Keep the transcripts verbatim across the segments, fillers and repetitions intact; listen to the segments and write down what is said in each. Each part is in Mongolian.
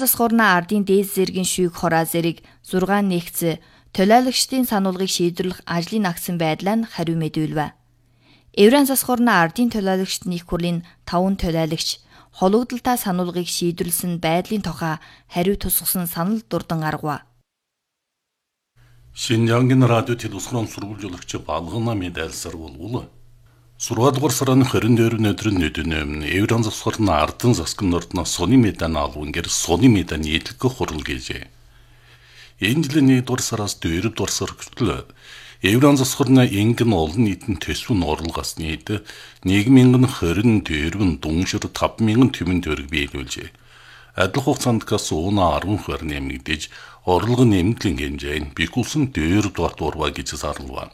засхуурна ардын дээд зэргийн шүйг хораа зэрэг зургаан нэгц төлөөлөгчдийн сануулгыг шийдвэрлэх ажлын агсан байдлаа нь хариу мэдүүлв. Евран засхуурна ардын төлөөлөгчд нийт хурлын таван төлөөлөгч хологдолтой сануулгыг шийдвэрлсэн байдлын тухай хариу тусгасан санал дурдан гаргав. Шинжангийн радио телевизийн сурвалжуулагч балгана мэдээлсээр болвол сургаал дугаар сарын хорин дөрөв өдрийн нүдэн Евран засхуурна ардын засгийн нордно сони медан алван гэр сони медан нийтлэг хурал гэжээ. Энэ жилийн нэг дугаар сараас дөрөв дугаар сар хүртэл Евран засхуурна ингэн олон нийтийн төсвөн орлогоос нийт нэг мянган хорин дөрвөн дүншир таван мянган тэмэн төгрөг биелүүлжээ. Адил хугацаанд гас уна арван хувиар нэмэгдэж орлого нэмэгдлийн хэмжээ нь бихүүлсэн дөрөв дугаар дурва гэж зарлав.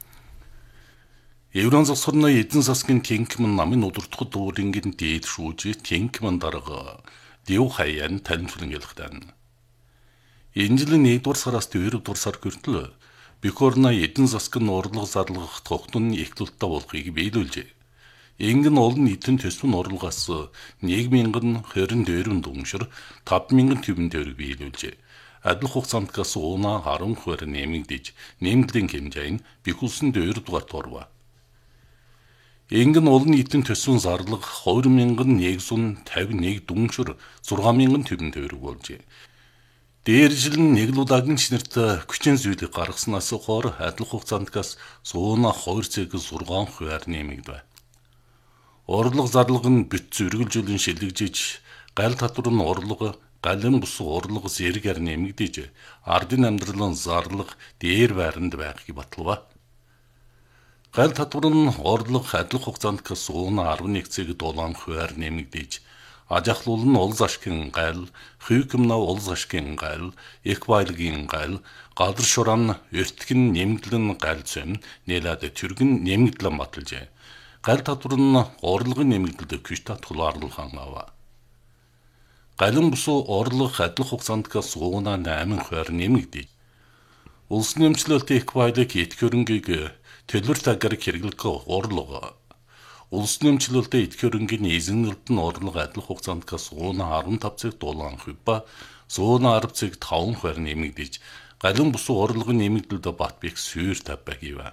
Евран засхуурна эдийн засгийн тэнхимэн намын удирдахад дүүрингийн дээд шүүж тэнхимэн дарга Лиу Хайян танилцуулан ялгтан. Энэ жилийн нэг дугаар сараас дөрөв дугаар сар хүртэл Бикорна эдийн засгийн орлого зарлах тогтмол нь эхлэлттэй болохыг биелүүлжээ. Ингэн олон нийтийн төсвөн орлогоос нэг мянган хорин дөрвөн дүншир таван мянган тэмэн төгрөг биелүүлжээ. Адил хугацаанд гас уна арван хувиар нэмэгдэж нэмэгдлийн хэмжээ нь бихүүлсэн дөрөв дугаар дурва. Ингэн олон нийтийн төсвөн зарлага хоёр мянган нэгдүгээр тавин нэг дүншир зургаан мянган тэмэн төгрөг болжээ. Дээр жил нь нэг л удаагийн шинэрт хүчин зүйлийг гаргаснаас хойш адил хугацаанд гас уна хоёр цэг зургаан хувиар нэмэгдэв. Орлого зарлага нь бит зэрэглжүүлэн шилэгжиж гал татвар нь орлого галын бус орлого зэрэгээр нэмэгдэж ардын амьдралын зарлага дээр байранд байхыг баталва. Гал татвар нь орлого адил хугацаанд гас уна арван нэг цэг долоон хувиар нэмэгдэж аж ахлуул нь улс ашгийн гал, хүйкэмнав улс ашгийн гал, эквайлгийн гал, гадар шуран өртгөн нэмэгдлэн гал зэм нэлээд түргэн нэмэгдлэн баталжээ. Гал татвар нь орлогын нэмэгдэлд күштэй тулаарлах ава. Галын бусуу орлого адил хугацаанд гас уна восемь хувиар нэмэгдэж улс нэмчлэлтэй эквайлыг эт хөрөнгийг төлбөр таггаар хэрэглэх орлого улс нэмчлэлтэй эт хөрөнгийн эзэнгэлт нь орлого адил хугацаанд гас уна арван тав цэг долоон хувь ба уна арав цэг таван хувиар нэмэгдэж галын бусуу орлогын нэмэгдэлд бат бих сүйр тавбагива.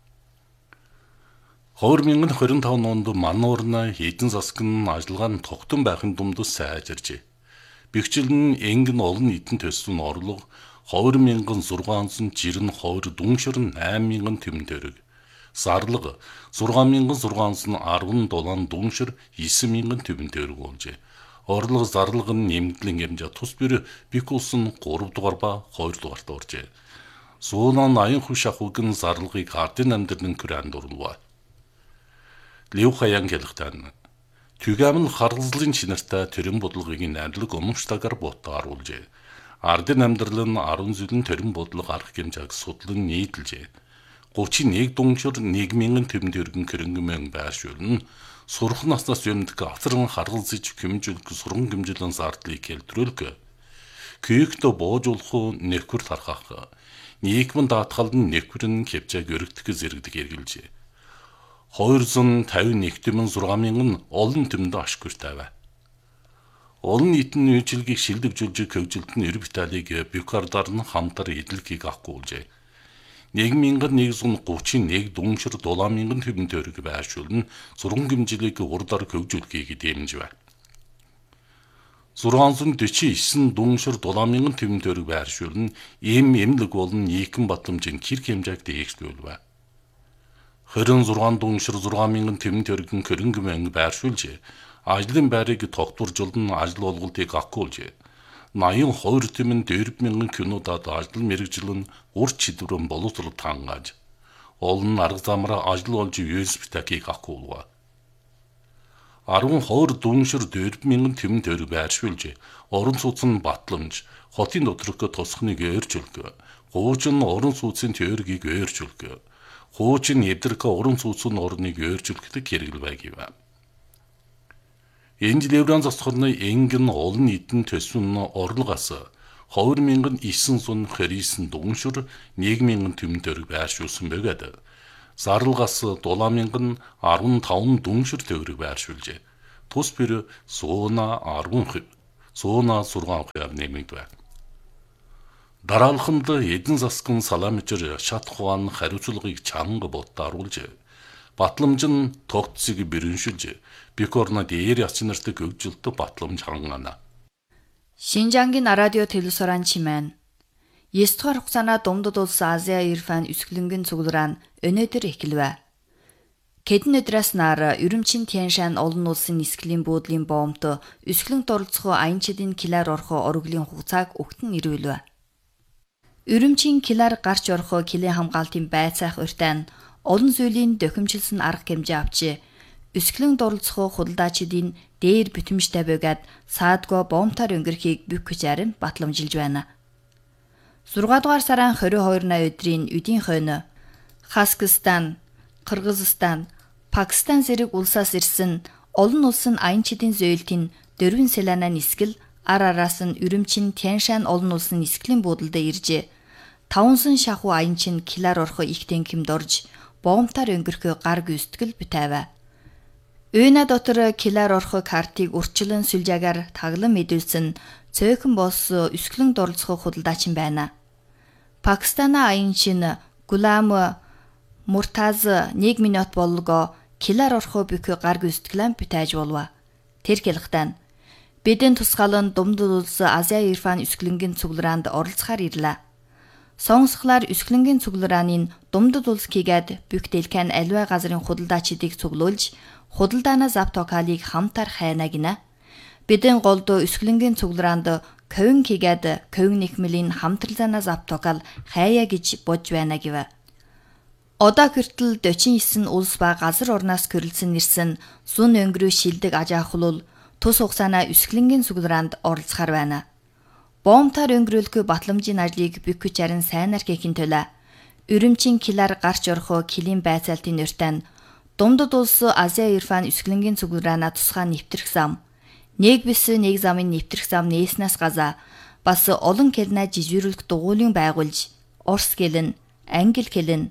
хоёр мянган хорин таван онд мануурна эдийн засгийн ажиллагаа нь тогтсон байхын дунд сайжирчээ. Бэхжил нь ингэн олон нийтийн төсвөн орлого хоёр мянган зургаансан жирэн хоёр дүншир восемь мянган тэмэн төгрөг. Зарлага зургаан мянган зургаансан арван долоон дүншир девять мянган тэмэн төгрөг болжээ. Орлого зарлага нь нэмэгдлийн хэмжээ тус бэр бихүүлсэн гурав дугаар ба хоёр дугаарт оржээ. Суулан аян хүч ахуйн зарлагыг ардын амьдралын күрэнд орлоо. Лиу Хайян хэлэхдээ түгээмэл харгалзлын чинартай төрийн бодлогыг найдлаг өмчтагаар ботоор оруулжээ. Ардын амьдрал нь арван зүйлэн төрийн бодлого арга хэмжээг судлан нийтэлжээ. гучин нэг дүншир нэг мянган тэмэн төгрөгийн хөрөнгөмөн байршуулна. Сурах наснаас өмнө авцран харгалзж хэмжүүлэх сурган хэмжээлийн зардлыг хэлтрүүлэх. Күйгтө боожуулах нэвхүр тархах. Нийгмэн даатгалд нь нэвхүр нь хэмжээг өргөдөх зэрэгдэг эргэлжээ. двести пятьдесят один тэмэн зургаан мянган олон тэмэнд ашгүртэй байв. Олон нийтийн үйлчилгээг шилдэвжүүлж хөгжилт нь Ерв Италиг Бюкардаар нь хамтар эдлэгийг авахгүй болжээ. нэг мянган нэгдүгээр гучин нэг дүншир долоон мянган тэмэн төгрөг байршуулна сурган хэмжээлийг урдаар хөгжүүлэхийг дэмжив. зургаан дөрвөн дүншир долоон мянган тэмэн төгрөг байршуулна эм эмнэлэг болон нийгэм батламжийн хэрэг хэмжээг дээгшүүлв. двадцать шесть дүншир зургаан мянган тэмэн төгрөгийн хөрөнгөмөн байршуулжээ. Ажлын байрыг тогтворжуулан ажил олголтыг авахгүйжээ. восемьдесят two тэмэн дөрвөн мянган кинодад ажил мэргэжил нь урт чидэврэн боловсрол тангааж олон арга замаар ажил олж ю эс би-ийг авахгүй. десять дүншир дөрвөн мянган тэмэн төгрөг байршуулжээ. Орон сууцны батламж, хотын доторх тосхныг өөрчилгөө. Гуучин орон сууцны теоргийг өөрчилгөө. Хуучин эвдрэх орон сууцны орныг өөрчилгөх хэрэгэл байг. Энэ жил Евран засхуурны ингэн олон нийтийн төсвөн орлогоос хоёр мянган девятьсот двадцать девять дүншир нэг мянган тэмэн төгрөг байршуулсан бөгөөд зарлагаас дулаан мянган арван таван дүншир төгрөг байршуулжээ. Тус бэр сууна арван хувь, сууна сургаан хуваар нэмэгдвэ. Дараалханд эдэн засгын салаамжир шат хуан хариуцлагыг чанга бодтааруулж батламж нь тогтцыг бэрэншилж бикорна дээр ачнартай гөгжилтө батламж хангана. Шинжангийн радио телевизоран чимэн есдүгээр хугацаана Думдад улс Азия Ирфан өсгөлөнгөн цуглараан өнөөдөр эхэлвэ. Хэдэн өдрөөс нар Үрүмчин Тяншан олон улсын нисгэлийн буудлын боомт өсгөлөнгөд оролцох аянчдын килаар орох оруглын хугацааг өгтөн ирүүлвэ. Үрүмчин килаар гарч орох килийн хамгаалтын байцаах урьтаа олон зүйлийн дохимжилсан арга хэмжээ авч өсгөлөнгөд оролцох худалдаачдын дээр битэмжтэй байгаад саадгүй боомтоор өнгөрөхийг бүх хүч арим батламжилж байна. сургаадугаар сарын двадцать two өдрийн үдийн хойно Хазакстан, Кыргызстан, Пакистан зэрэг улсаас ирсэн олон улсын аянчдын зөөлтийн дөрвөн селана нисгэл ар араас нь Үрүмчин Тяншан олон улсын нисгэлийн буудалд ирж тавансан шахуу аянчин килаар орох их тэнхимд орж боомтоор өнгөрөх гар гүйцэтгэл бүтээв. Үйна дотор килаар орох картыг урьдчилан сүлжаагаар таглан мэдүүлсэн цөөхөн босс өсгөлөнгөд оролцох худалдаачин байна. Пакистана аянчин Гулам Муртаз нэг минут болго килаар орох бүх гар гүйцэтгэлэн бүтээж болов. Тэр хэлэхдээ бидэн тусгаалan Думдад улс Азия Ирфан өсгөлөнгөн цуглараанд оролцохоор ирлээ. Сонсхлаар өсгөлөнгөн цугларааны Думдад улс кигээд бүх дэлхэн аливаа газрын худалдаачдыг цуглуулж худалдаанаас авт токалыг хамтар хайна гинэ. Бидэн голд өсгөлөнгөн цуглараанд ковин кигээд ковин нэхмэлийн хамтралзанаас авт токал хайя гэж бодж байна гэв. Одоо хүртэл forty-nine улс ба газар орноос гэрэлсэн нэрсэн сүн өнгөрөө шилдэг аж ахуйл тус хугацаана өсгөлөнгөн цуглараанд оролцохоор байна. Боомтоор өнгөрүүлэх батламжийн ажлыг бүх хүч арын сайнаар хийхин төлөө Үрүмчин килаар гарч орох килийн байцаалтын урьтаа Думдад улс Азия Ирфан өсгөлөнгөн цуглараана тусгай нэвтрэх зам, нэг бис нэг замын нэвтрэх зам нээснээс газа бас олон килнаа жижигрүүлэх дугуйлын байгуулж Орс килэн, Англи килэн,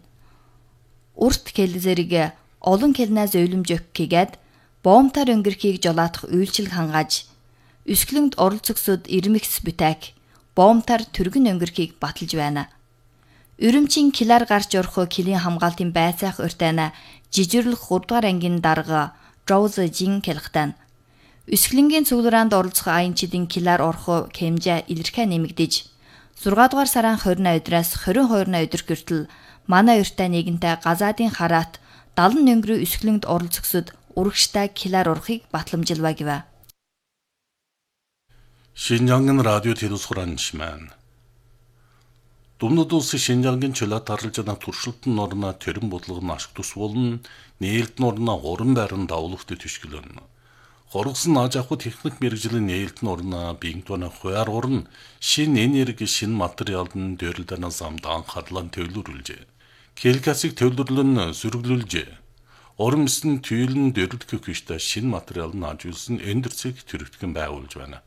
Урт кил зэрэг олон килнаа зөөлөмжөх гээд боомтоор өнгөрөхийг жолоодох үйлчилэг хангааж өсгөлөнгөд оролцогсод ирмэгс бүтээх боомтоор түргэн өнгөрөхийг баталж байна. Үрүмчин килаар гарч орох килийн хамгаалтын байцаах урьтаана жижирлэх three дугаар ангийн дарга Жоузо Жин хэлэхдээ өсгөлөнгөн цуглараанд оролцох аянчдын килаар орох хэмжээ илэрхээ нэмэгдэж six дугаар сарын twenty өдрөөс twenty-two өдөр хүртэл манай урьтаа нэгэнтээ газаадын хараат далан өнгөрөө өсгөлөнгөд оролцогсод урагштай килаар орохыг батламжилва гэв. Шинжангийн радио телевизоран чимэн Думдад улсын Шинжангийн чөлөөт харалжана туршилтын орноо төрөн бодлого нь ашиг тус болон нээлтэн орноо гурван байран давлахтай төшгөлөн. Хоргосон аж ахуй техник мэргэжлийн нээлтэн орноо биегдвэн хуваар орн шин энерги шин материалд нь дөөрөлдөнө замд анхаарлан төвлөрүүлжээ. Келгасыг төвлөрлөн сөрөглүүлжээ. Оромсын түйлэн дөрлөх хүчтэй шин материал нь ажигласан эндэрцэг төрөгдгөн байгуулж байна.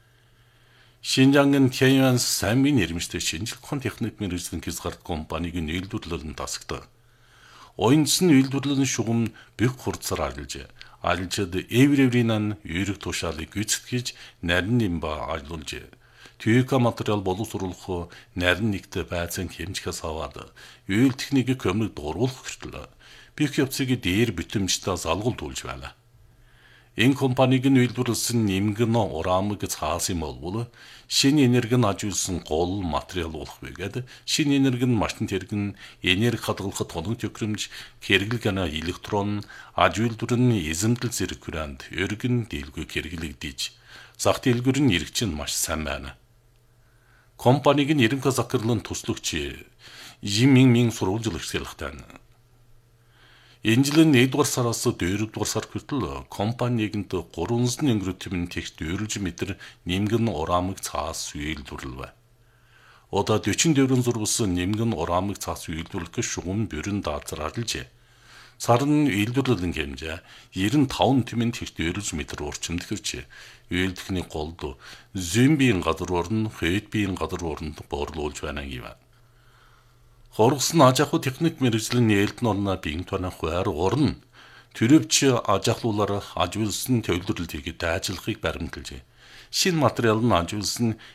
Шинжангийн Тяньян самбын нэрмжтэй шинжилгээ техник мэргэжлийн хязгаарт компаниг нийлдүүлэлэн тасагдаг. Ойнцны үйлдвэрлэлийн шугам бүх хурцаар ажиллажээ. Ажиллажад эвревринан ерөг тушаалыг гүйцэтгэж нарийн нэмба ажиллуулжээ. Түйка материал боловсруулах нарийн нэгт байцаан хэмжихээс аваад үйл техникийг көмөг дууруулах хүртэл бүх явцыг дээр битэмжтэй залгуулж байна. Энэ компаниг нь үйлдвэрлэсэн нэмгэн урамыг цаасан болбол шинэ энерги нь ажигласан гол материал болох байгаад шинэ энерги нь машин тэргэн энерги хадгалахад тоног төхөөрөмж хэрэглэгэн электрон аж үйлдвэрийн эзэмдэл зэрэг хүрээнд өргөн дийлгүй хэрэглэгдэж зах дэлгүүр нь иргэж нь маш сайн байна. Компаниг нь Ерөнхий захирлын туслagч Жин Минмин сурвалжлагч хэлэхдээ энэ жилийн нэгдүгээр сараас дөрөвдүгээр сар хүртэл компани нэгэнт three thousand өнгөрөв тэмн текст өрөлж метр нэмгэн урамыг цаас үйлдвэрлэв. Одоо forty-four зургасан нэмгэн урамыг цаас үйлдвэрлэх шугам бүрэн даазар ажиллажээ. Сар нь үйлдвэрлэлийн хэмжээ ninety-five тэмн текст өрөлж метр урчимд хэрчээ. Үйлдвэрлэлийн голд зэмбийн газар орн, хэдбийн газар орнд боорлуулж байна гэв. Хоргосон аж ахуй техник мэргэжлийн нээлтэн орноо биегдвэн хуваар орн төрөвч аж ахуйлаар ажигласан төвлөрлөлтийг дайжлахыг баримталжээ. шин материал нь ажигласан